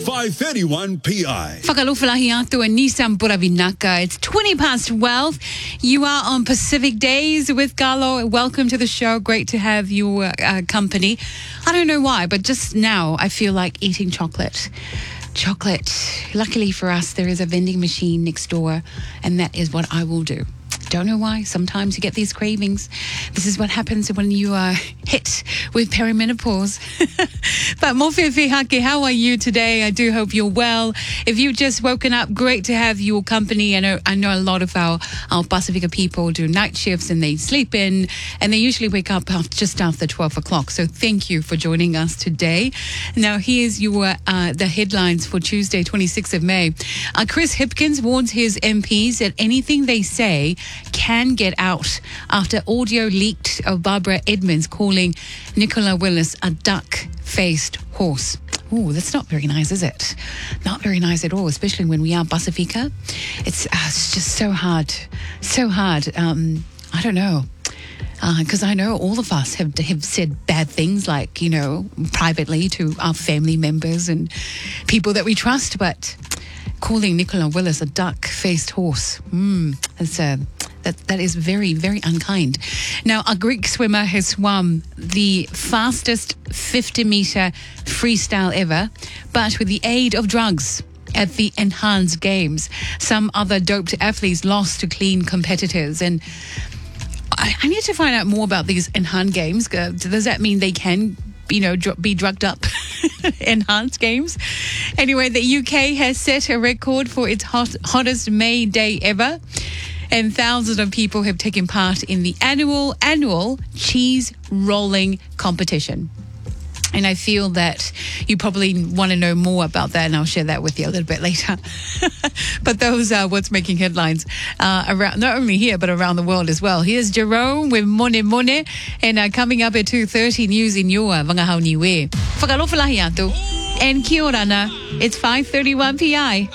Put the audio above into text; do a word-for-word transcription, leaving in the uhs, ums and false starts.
five thirty-one P I. Whakalofalahi atu e Nissan Puravinaka. It's twenty past twelve. You are on Pacific Days with Galo. Welcome to the show. Great to have your uh, company. I don't know why, but just now I feel like eating chocolate. Chocolate. Luckily for us, there is a vending machine next door, and that is what I will do. Don't know why. Sometimes you get these cravings. This is what happens when you are hit with perimenopause. But Mofefe Hake, how are you today? I do hope you're well. If you've just woken up, great to have your company. I know I know a lot of our, our Pacifica people do night shifts and they sleep in, and they usually wake up just after twelve o'clock. So thank you for joining us today. Now, here's your uh, the headlines for Tuesday, twenty-sixth of May. Uh, Chris Hipkins warns his M Ps that anything they say can get out after audio leaked of Barbara Edmonds calling Nicola Willis a duck-faced horse. Oh, that's not very nice, is it? Not very nice at all, especially when we are Pacifica. It's, uh, it's just so hard, so hard. Um, I don't know. Because uh, I know all of us have have said bad things, like, you know, privately to our family members and people that we trust, but calling Nicola Willis a duck-faced horse, mm, that's a... That, that is very, very unkind. Now, a Greek swimmer has swum the fastest fifty-metre freestyle ever, but with the aid of drugs at the Enhanced Games. Some other doped athletes lost to clean competitors. And I, I need to find out more about these Enhanced Games. Uh, does that mean they can, you know, dr- be drugged up? Enhanced Games. Anyway, the U K has set a record for its hot, hottest May day ever. And thousands of people have taken part in the annual, annual cheese rolling competition. And I feel that you probably want to know more about that, and I'll share that with you a little bit later. But those are what's making headlines uh, around, not only here, but around the world as well. Here's Jerome with Mone Mone, and uh, coming up at two thirty, news in your Wangahau Niue. Whakalofalahi atu. And kia ora na. It's five thirty-one P I.